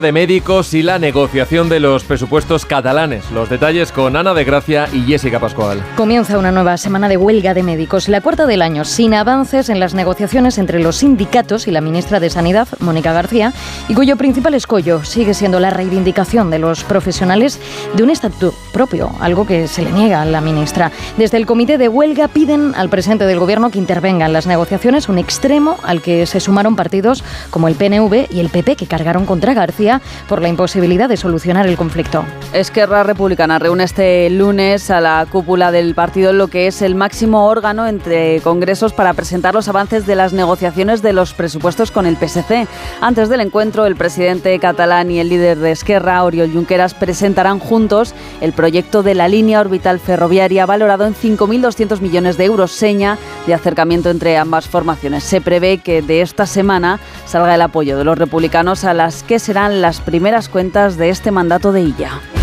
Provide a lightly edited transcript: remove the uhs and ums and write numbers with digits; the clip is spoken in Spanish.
de médicos y la negociación de los presupuestos catalanes. Los detalles con Ana de Gracia y Jessica Pascual. Comienza una nueva semana de huelga de médicos, la cuarta del año, sin avances en las negociaciones entre los sindicatos y la ministra de Sanidad, Mónica García, y cuyo principal escollo sigue siendo la reivindicación de los profesionales de un estatuto propio, algo que se le niega a la ministra. Desde el comité de huelga piden al presidente del gobierno que intervenga en las negociaciones, un extremo al que se sumaron partidos como el PNV y el PP, que cargaron contra García por la imposibilidad de solucionar el conflicto. Esquerra Republicana reúne este lunes a la cúpula del partido en lo que es el máximo órgano entre congresos para presentar los avances de las negociaciones de los presupuestos con el PSC. Antes del encuentro, el presidente catalán y el líder de Esquerra, Oriol Junqueras, presentarán juntos el proyecto de la línea orbital ferroviaria valorado en 5.200 millones de euros, seña de acercamiento entre ambas formaciones. Se prevé que de esta semana salga el apoyo de los republicanos a las que serán las primeras cuentas de este mandato de Illa.